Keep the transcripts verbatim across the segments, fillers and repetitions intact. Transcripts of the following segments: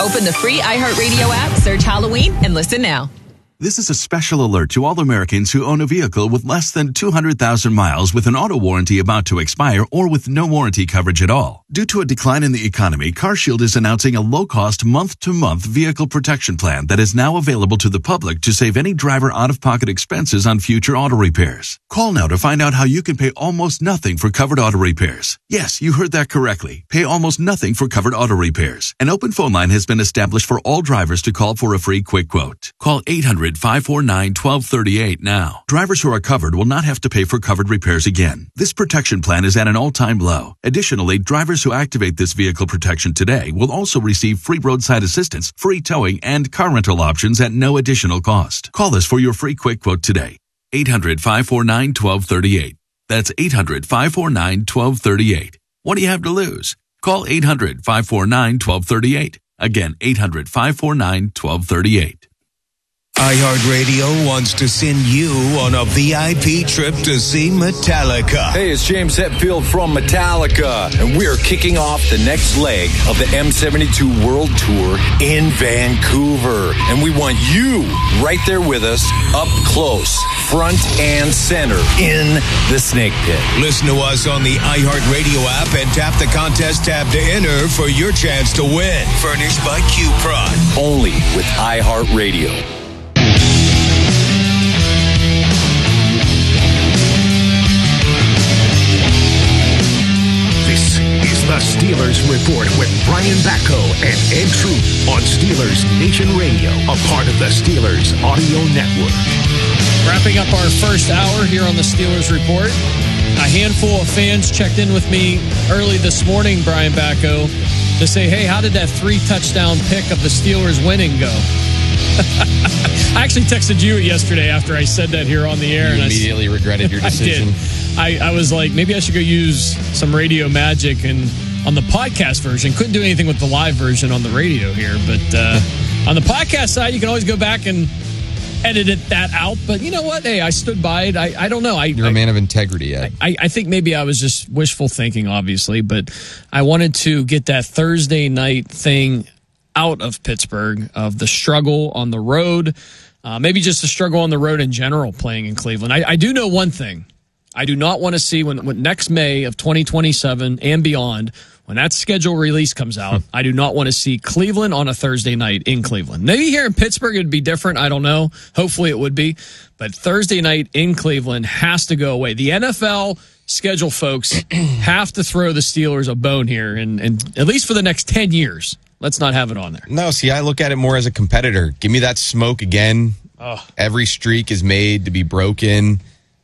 Open the free iHeartRadio app, search Halloween, and listen now. This is a special alert to all Americans who own a vehicle with less than two hundred thousand miles with an auto warranty about to expire or with no warranty coverage at all. Due to a decline in the economy, CarShield is announcing a low-cost month-to-month vehicle protection plan that is now available to the public to save any driver out-of-pocket expenses on future auto repairs. Call now to find out how you can pay almost nothing for covered auto repairs. Yes, you heard that correctly. Pay almost nothing for covered auto repairs. An open phone line has been established for all drivers to call for a free quick quote. Call eight hundred, five four nine, one two three eight now. Drivers who are covered will not have to pay for covered repairs again. This protection plan is at an all-time low. Additionally, drivers who activate this vehicle protection today will also receive free roadside assistance, free towing, and car rental options at no additional cost. Call us for your free quick quote today. eight hundred, five four nine, one two three eight. That's eight hundred, five four nine, one two three eight. What do you have to lose? Call eight hundred, five four nine, one two three eight. Again, eight hundred, five four nine, one two three eight. iHeartRadio wants to send you on a V I P trip to see Metallica. Hey, it's James Hetfield from Metallica, and we are kicking off the next leg of the M seventy-two World Tour in Vancouver. And we want you right there with us, up close, front and center, in the Snake Pit. Listen to us on the iHeartRadio app and tap the contest tab to enter for your chance to win. Furnished by Q-Prod. Only with iHeartRadio. The Steelers Report with Brian Batko and Ed Troop on Steelers Nation Radio, a part of the Steelers Audio Network. Wrapping up our first hour here on the Steelers Report. A handful of fans checked in with me early this morning, Brian Batko, to say, hey, how did that three-touchdown pick of the Steelers winning go? I actually texted you yesterday after I said that here on the air. You and immediately I, regretted your decision. I did. I, I was like, maybe I should go use some radio magic and on the podcast version. Couldn't do anything with the live version on the radio here, but uh, on the podcast side, you can always go back and edit it, that out. But you know what? Hey, I stood by it. I, I don't know. I, You're I, a man of integrity, Ed. I, I think maybe I was just wishful thinking, obviously, but I wanted to get that Thursday night thing out of Pittsburgh, of the struggle on the road, uh, maybe just the struggle on the road in general playing in Cleveland. I, I do know one thing. I do not want to see when, when next May of twenty twenty-seven and beyond, when that schedule release comes out, I do not want to see Cleveland on a Thursday night in Cleveland. Maybe here in Pittsburgh it would be different. I don't know. Hopefully it would be. But Thursday night in Cleveland has to go away. The N F L schedule folks have to throw the Steelers a bone here, and, and at least for the next ten years. Let's not have it on there. No, see, I look at it more as a competitor. Give me that smoke again. Oh. Every streak is made to be broken.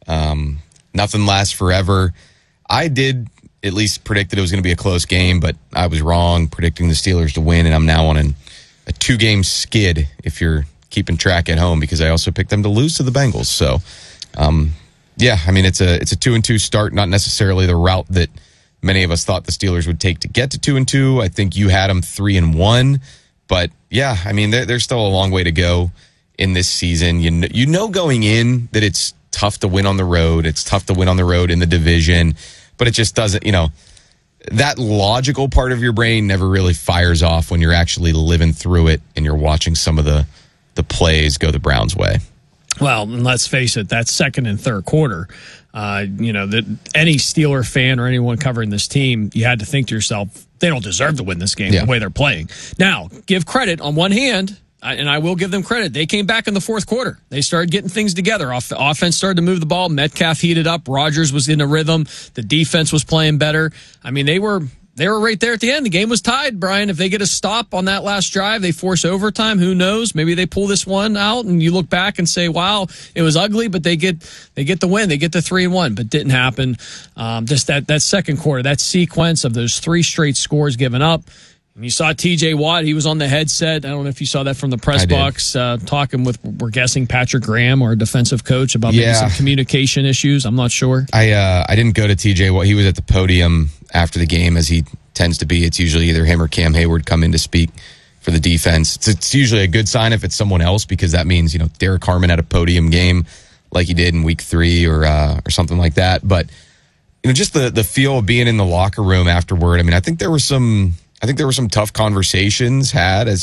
Um, nothing lasts forever. I did at least predict that it was going to be a close game, but I was wrong predicting the Steelers to win, and I'm now on an, a two-game skid if you're keeping track at home, because I also picked them to lose to the Bengals. So, um, yeah, I mean, it's a it's a two and two start, not necessarily the route that many of us thought the Steelers would take to get to two and two. I think you had them three and one, but yeah, I mean, there's still a long way to go in this season. You know, you know going in that it's tough to win on the road. It's tough to win on the road in the division, but it just doesn't, you know, that logical part of your brain never really fires off when you're actually living through it and you're watching some of the, the plays go the Browns' way. Well, and let's face it, that second and third quarter, uh, you know, that any Steeler fan or anyone covering this team, you had to think to yourself, they don't deserve to win this game yeah. the way they're playing. Now, give credit on one hand, and I will give them credit. They came back in the fourth quarter. They started getting things together. Off- offense started to move the ball. Metcalf heated up. Rodgers was in a rhythm. The defense was playing better. I mean, they were they were right there at the end. The game was tied, Brian. If they get a stop on that last drive, they force overtime. Who knows? Maybe they pull this one out, and you look back and say, "Wow, it was ugly," but they get they get the win. They get the three and one, but didn't happen. Um, just that that second quarter, that sequence of those three straight scores given up. And you saw T J Watt. He was on the headset. I don't know if you saw that from the press box, uh, talking with, we're guessing, Patrick Graham, our defensive coach, about maybe yeah. some communication issues. I'm not sure. I uh, I didn't go to T J Watt. He was at the podium after the game, as he tends to be. It's usually either him or Cam Hayward come in to speak for the defense. It's, it's usually a good sign if it's someone else, because that means, you know, Derek Harmon had a podium game like he did in week three or uh, or something like that. But, you know, just the, the feel of being in the locker room afterward. I mean, I think there were some... I think there were some tough conversations had as